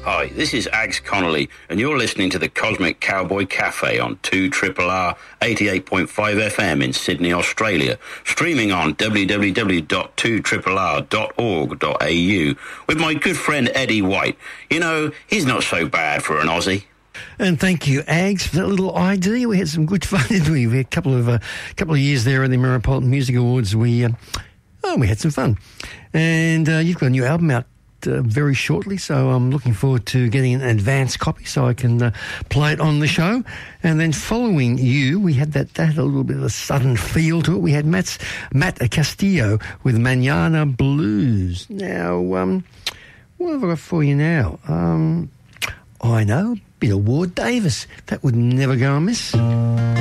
Hi, this is Ags Connolly, and you're listening to the Cosmic Cowboy Cafe on 2RRR 88.5 FM in Sydney, Australia, streaming on www.2RRR.org.au with my good friend Eddie White. You know, he's not so bad for an Aussie. And thank you, Ags, for that little idea. We had some good fun, didn't we? We had a couple of years there at the Metropolitan Music Awards. We had some fun. And you've got a new album out very shortly, so I'm looking forward to getting an advance copy so I can play it on the show. And then following you, we had that had a little bit of a southern feel to it. We had Matt Castillo with Manana Blues. Now, what have I got for you now? I know, a bit of Ward Davis. That would never go amiss.